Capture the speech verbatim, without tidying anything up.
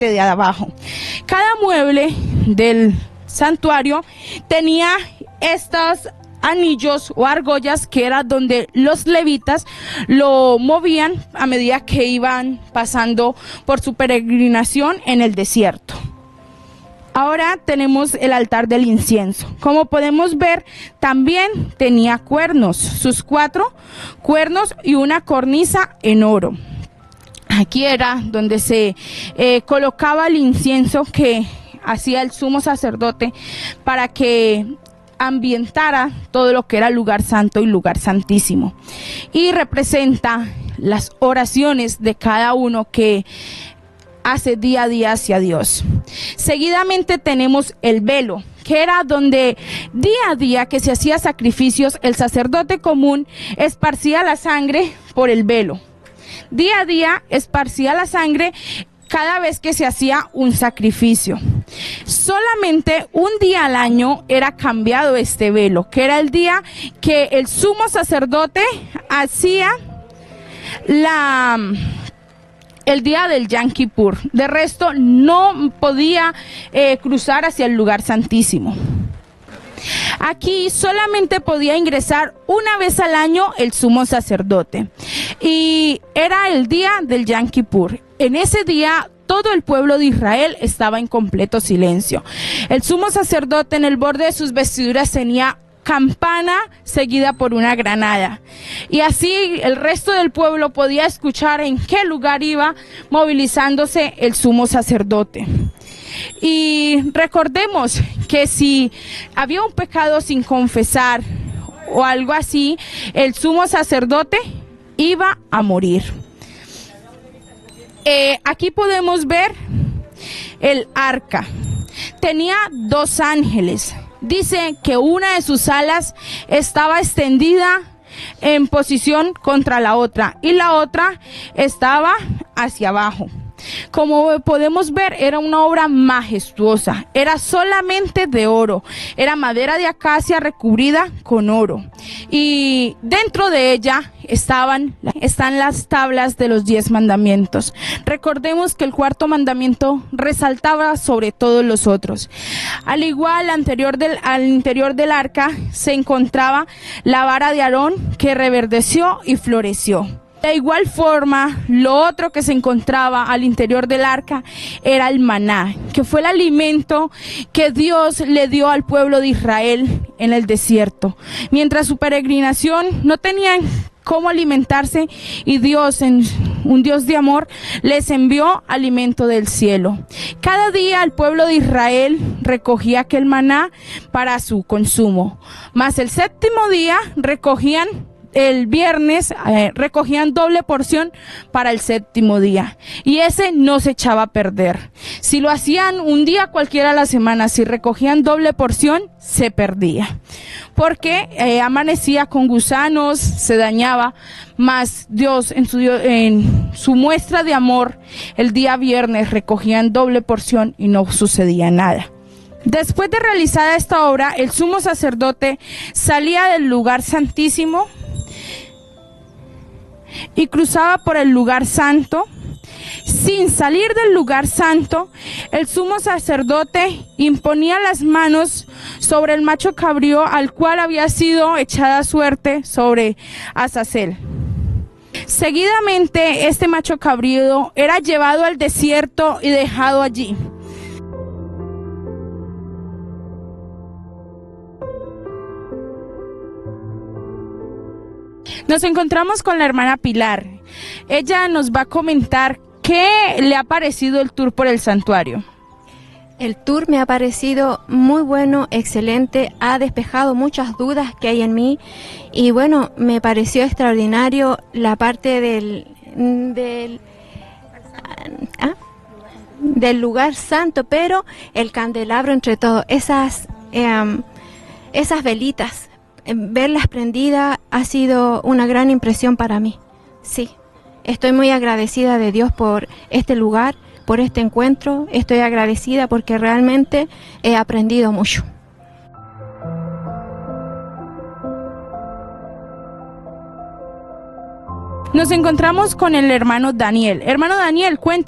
de abajo. Cada mueble del santuario tenía estos anillos o argollas, que era donde los levitas lo movían a medida que iban pasando por su peregrinación en el desierto. Ahora tenemos el altar del incienso. Como podemos ver, también tenía cuernos, sus cuatro cuernos y una cornisa en oro. Aquí era donde se eh, colocaba el incienso que hacía el sumo sacerdote para que ambientara todo lo que era lugar santo y lugar santísimo. Y representa las oraciones de cada uno que hace día a día hacia Dios. Seguidamente tenemos el velo, que era donde día a día que se hacía sacrificios, el sacerdote común esparcía la sangre por el velo. Día a día esparcía la sangre cada vez que se hacía un sacrificio. Solamente un día al año era cambiado este velo, que era el día que el sumo sacerdote hacía la... el día del Yom Kippur. De resto no podía eh, cruzar hacia el lugar santísimo. Aquí solamente podía ingresar una vez al año el sumo sacerdote y era el día del Yom Kippur. En ese día todo el pueblo de Israel estaba en completo silencio. El sumo sacerdote en el borde de sus vestiduras tenía campana seguida por una granada, y así el resto del pueblo podía escuchar en qué lugar iba movilizándose el sumo sacerdote. Y recordemos que si había un pecado sin confesar o algo así, el sumo sacerdote iba a morir. Eh, aquí podemos ver el arca. Tenía dos ángeles. Dice que una de sus alas estaba extendida en posición contra la otra y la otra estaba hacia abajo. Como podemos ver, era una obra majestuosa, era solamente de oro, era madera de acacia recubrida con oro, y dentro de ella estaban están las tablas de los diez mandamientos. Recordemos que el cuarto mandamiento resaltaba sobre todos los otros. Al igual, anterior del, al interior del arca se encontraba la vara de Aarón, que reverdeció y floreció. De igual forma, lo otro que se encontraba al interior del arca era el maná, que fue el alimento que Dios le dio al pueblo de Israel en el desierto. Mientras su peregrinación no tenían cómo alimentarse, y Dios, en un Dios de amor, les envió alimento del cielo. Cada día el pueblo de Israel recogía aquel maná para su consumo, mas el séptimo día recogían el viernes eh, recogían doble porción para el séptimo día, y ese no se echaba a perder. Si lo hacían un día cualquiera a la semana, si recogían doble porción, se perdía, porque eh, amanecía con gusanos, se dañaba. Mas Dios en su, en su muestra de amor, el día viernes recogían doble porción y no sucedía nada. Después de realizada esta obra, el sumo sacerdote salía del lugar santísimo y cruzaba por el lugar santo. Sin salir del lugar santo, el sumo sacerdote imponía las manos sobre el macho cabrío, al cual había sido echada suerte sobre Azazel. Seguidamente, este macho cabrío era llevado al desierto y dejado allí. Nos encontramos con la hermana Pilar. Ella nos va a comentar qué le ha parecido el tour por el santuario. El tour me ha parecido muy bueno, excelente, ha despejado muchas dudas que hay en mí, y bueno, me pareció extraordinario la parte del, del, ah, del lugar santo, pero el candelabro entre todo, esas, eh, esas velitas, verlas prendidas ha sido una gran impresión para mí. Sí, estoy muy agradecida de Dios por este lugar, por este encuentro. Estoy agradecida porque realmente he aprendido mucho. Nos encontramos con el hermano Daniel. Hermano Daniel, cuéntanos.